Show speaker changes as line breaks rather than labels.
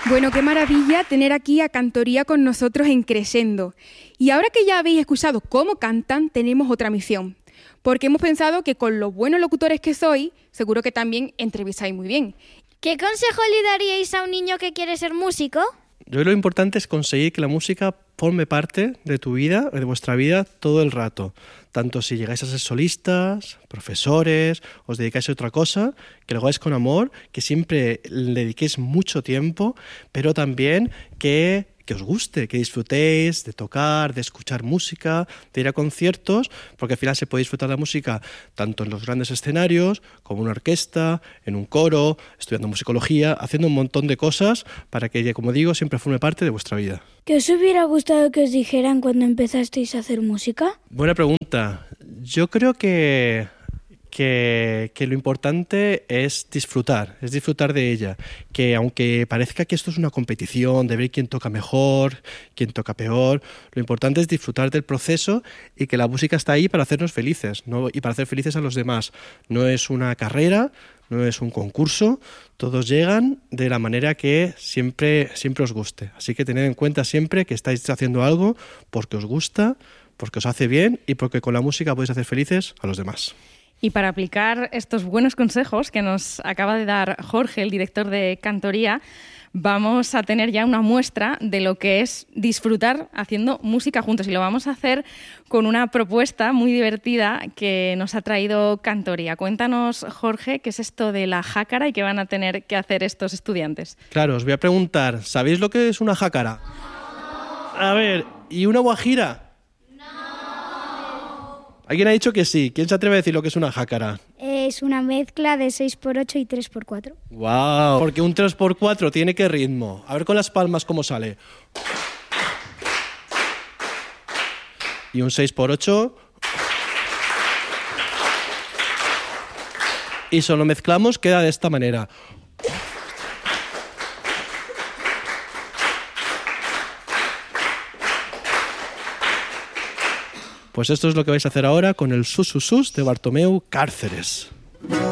Bueno, qué maravilla tener aquí a Cantoría con nosotros en Crescendo. Y ahora que ya habéis escuchado cómo cantan, tenemos otra misión. Porque hemos pensado que con los buenos locutores que sois, seguro que también entrevistáis muy bien.
¿Qué consejo le daríais a un niño que quiere ser músico?
Yo creo que lo importante es conseguir que la música forme parte de tu vida, de vuestra vida, todo el rato. Tanto si llegáis a ser solistas, profesores, os dedicáis a otra cosa, que lo hagáis con amor, que siempre le dediquéis mucho tiempo, pero también que os guste, que disfrutéis de tocar, de escuchar música, de ir a conciertos, porque al final se puede disfrutar la música tanto en los grandes escenarios, como en una orquesta, en un coro, estudiando musicología, haciendo un montón de cosas para que, como digo, siempre forme parte de vuestra vida.
¿Qué os hubiera gustado que os dijeran cuando empezasteis a hacer música?
Buena pregunta. Yo creo que lo importante es disfrutar de ella. Que aunque parezca que esto es una competición de ver quién toca mejor, quién toca peor, lo importante es disfrutar del proceso y que la música está ahí para hacernos felices, ¿no? Y para hacer felices a los demás. No es una carrera, no es un concurso, todos llegan de la manera que siempre os guste. Así que tened en cuenta siempre que estáis haciendo algo porque os gusta, porque os hace bien y porque con la música podéis hacer felices a los demás.
Y para aplicar estos buenos consejos que nos acaba de dar Jorge, el director de Cantoría, vamos a tener ya una muestra de lo que es disfrutar haciendo música juntos. Y lo vamos a hacer con una propuesta muy divertida que nos ha traído Cantoría. Cuéntanos, Jorge, qué es esto de la jácara y qué van a tener que hacer estos estudiantes.
Claro, os voy a preguntar, ¿sabéis lo que es una jácara? A ver, ¿y una guajira? ¿Alguien ha dicho que sí? ¿Quién se atreve a decir lo que es una jácara?
Es una mezcla de 6x8 y 3x4.
¡Wow! Porque un 3x4 tiene ¿qué ritmo? A ver con las palmas cómo sale. Y un 6x8. Y si lo mezclamos queda de esta manera. Pues esto es lo que vais a hacer ahora con el Sus Sus Sus de Bartomeu Cárceres.